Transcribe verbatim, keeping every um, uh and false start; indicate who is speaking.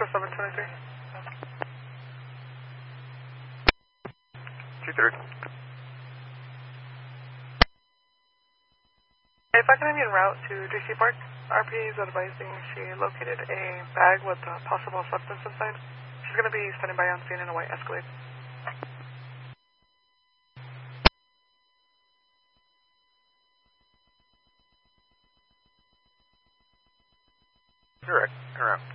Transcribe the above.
Speaker 1: for seven twenty-three.
Speaker 2: two thirty.
Speaker 1: If I can have you en route to D C Park, R P is advising she located a bag with a possible substance inside. She's going to be standing by on scene in a white Escalade.
Speaker 2: Correct. Around.